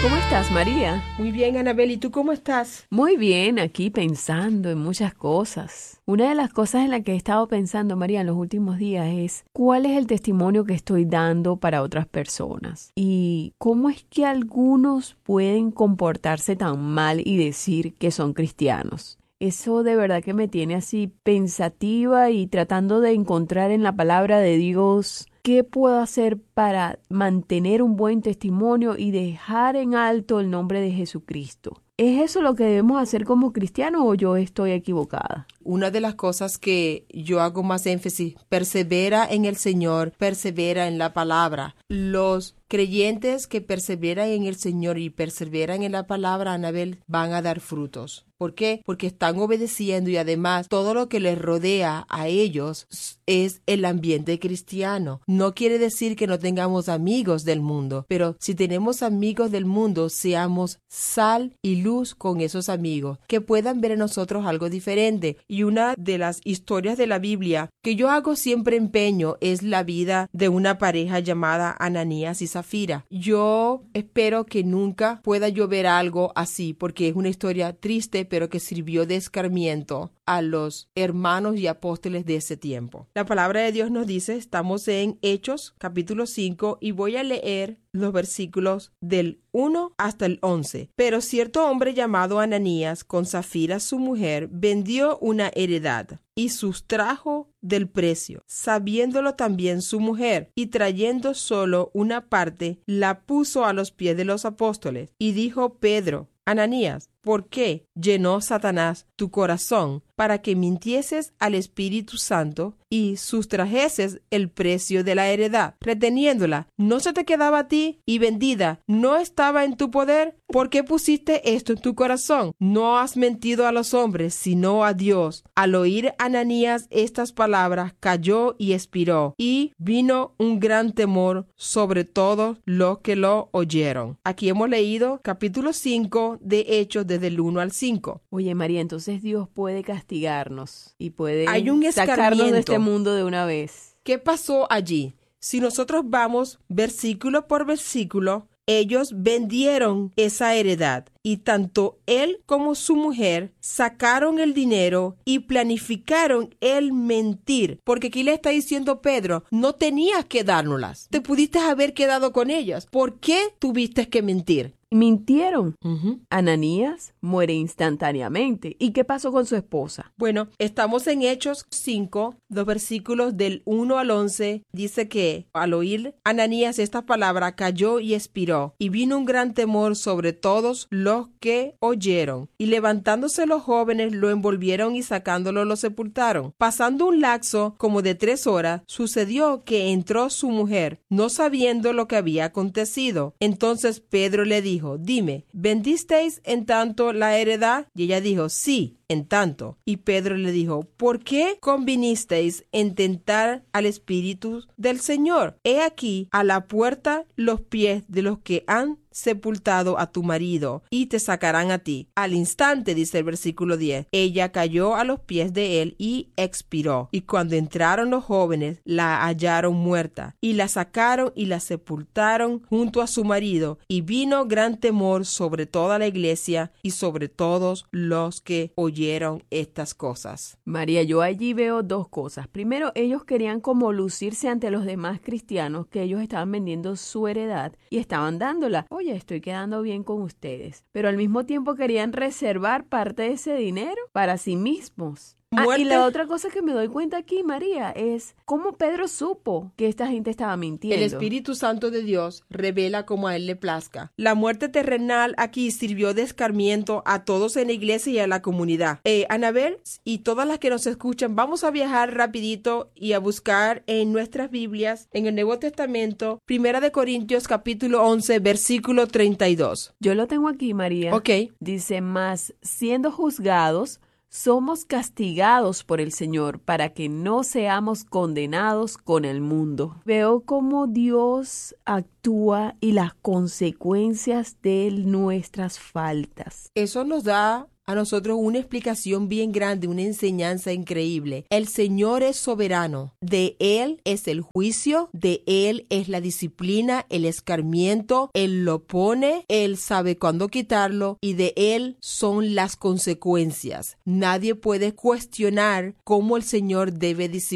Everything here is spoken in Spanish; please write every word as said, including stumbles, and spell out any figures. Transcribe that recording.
¿Cómo estás, María? Muy bien, Anabel, ¿y tú cómo estás? Muy bien, aquí pensando en muchas cosas. Una de las cosas en las que he estado pensando, María, en los últimos días es cuál es el testimonio que estoy dando para otras personas y cómo es que algunos pueden comportarse tan mal y decir que son cristianos. Eso de verdad que me tiene así pensativa y tratando de encontrar en la palabra de Dios qué puedo hacer para mantener un buen testimonio y dejar en alto el nombre de Jesucristo. ¿Es eso lo que debemos hacer como cristianos o yo estoy equivocada? Una de las cosas que yo hago más énfasis, persevera en el Señor, persevera en la palabra. Los creyentes que perseveran en el Señor y perseveran en la palabra, Anabel, van a dar frutos. ¿Por qué? Porque están obedeciendo y además todo lo que les rodea a ellos es el ambiente cristiano. No quiere decir que no tengamos amigos del mundo, pero si tenemos amigos del mundo, seamos sal y luz con esos amigos, que puedan ver en nosotros algo diferente. Y una de las historias de la Biblia que yo hago siempre empeño es la vida de una pareja llamada Ananías y Zafira. Yo espero que nunca pueda yo ver algo así, porque es una historia triste, pero que sirvió de escarmiento a los hermanos y apóstoles de ese tiempo. La palabra de Dios nos dice, estamos en Hechos capítulo cinco y voy a leer los versículos del uno hasta el once. Pero cierto hombre llamado Ananías, con Zafira su mujer, vendió una heredad y sustrajo del precio, sabiéndolo también su mujer, y trayendo solo una parte, la puso a los pies de los apóstoles. Y dijo Pedro, Ananías, ¿por qué llenó Satanás tu corazón para que mintieses al Espíritu Santo y sustrajeses el precio de la heredad, reteniéndola? ¿No se te quedaba a ti y vendida no estaba en tu poder? ¿Por qué pusiste esto en tu corazón? No has mentido a los hombres, sino a Dios. Al oír Ananías estas palabras, cayó y expiró, y vino un gran temor sobre todos los que lo oyeron. Aquí hemos leído capítulo cinco de Hechos desde el uno al cinco. Oye, María, entonces Dios puede castigarnos y puede Hay un sacarnos de este mundo de una vez. ¿Qué pasó allí? Si nosotros vamos versículo por versículo, ellos vendieron esa heredad y tanto él como su mujer sacaron el dinero y planificaron el mentir. Porque aquí le está diciendo Pedro, no tenías que dárnoslas. Te pudiste haber quedado con ellas. ¿Por qué tuviste que mentir? Mintieron. Uh-huh. Ananías muere instantáneamente. ¿Y qué pasó con su esposa? Bueno, estamos en Hechos cinco, los versículos del uno al once. Dice que al oír Ananías esta palabra cayó y expiró, y vino un gran temor sobre todos los que oyeron. Y levantándose los jóvenes lo envolvieron y sacándolo lo sepultaron. Pasando un lapso como de tres horas, sucedió que entró su mujer, no sabiendo lo que había acontecido. Entonces Pedro le dijo, dime, ¿vendisteis en tanto la heredad? Y ella dijo, sí, en tanto. Y Pedro le dijo, ¿por qué convinisteis en tentar al Espíritu del Señor? He aquí a la puerta los pies de los que han sepultado a tu marido, y te sacarán a ti. Al instante, dice el versículo diez, ella cayó a los pies de él y expiró. Y cuando entraron los jóvenes, la hallaron muerta, y la sacaron y la sepultaron junto a su marido. Y vino gran temor sobre toda la iglesia y sobre todos los que oyeron estas cosas. María, yo allí veo dos cosas. Primero, ellos querían como lucirse ante los demás cristianos que ellos estaban vendiendo su heredad y estaban dándola. Oye, estoy quedando bien con ustedes. Pero al mismo tiempo querían reservar parte de ese dinero para sí mismos. Ah, y la otra cosa que me doy cuenta aquí, María, es cómo Pedro supo que esta gente estaba mintiendo. El Espíritu Santo de Dios revela como a él le plazca. La muerte terrenal aquí sirvió de escarmiento a todos en la iglesia y a la comunidad. Eh, Anabel y todas las que nos escuchan, vamos a viajar rapidito y a buscar en nuestras Biblias, en el Nuevo Testamento, Primera de Corintios capítulo once, versículo treinta y dos. Yo lo tengo aquí, María. Ok. Dice, mas siendo juzgados, somos castigados por el Señor para que no seamos condenados con el mundo. Veo cómo Dios actúa y las consecuencias de nuestras faltas. Eso nos da a nosotros una explicación bien grande, una enseñanza increíble. El Señor es soberano. De Él es el juicio, de Él es la disciplina, el escarmiento. Él lo pone, Él sabe cuándo quitarlo y de Él son las consecuencias. Nadie puede cuestionar cómo el Señor debe disciplinar